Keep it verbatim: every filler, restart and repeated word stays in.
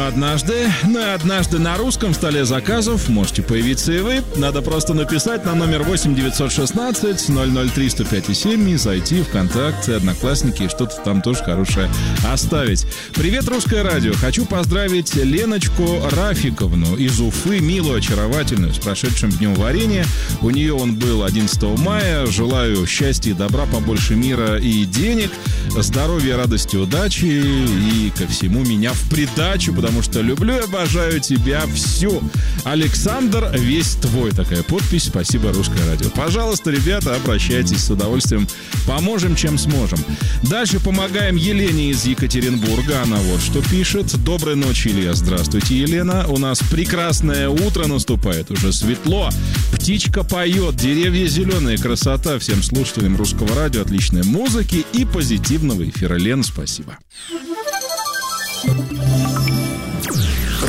программа «Однажды». На «Однажды» на русском столе заказов можете появиться и вы. Надо просто написать на номер восемь девятьсот шестнадцать ноль ноль три сто пять и семь и зайти в ВКонтакте, Одноклассники и что-то там тоже хорошее оставить. Привет, Русское радио. Хочу поздравить Леночку Рафиковну из Уфы, милую, очаровательную, с прошедшим днем варенья. У нее он был одиннадцатого мая. Желаю счастья и добра, побольше мира и денег, здоровья, радости, удачи и ко всему меня в придачу, потому что люблю и обожаю тебя всю. Александр, весь твой. Такая подпись. Спасибо, Русское радио. Пожалуйста, ребята, обращайтесь, с удовольствием поможем, чем сможем. Дальше помогаем Елене из Екатеринбурга. Она вот что пишет. Доброй ночи, Илья. Здравствуйте, Елена. У нас прекрасное утро наступает. Уже светло. Птичка поет. Деревья зеленые. Красота. Всем слушателям Русского радио отличной музыки и позитивного эфира. Лена, спасибо.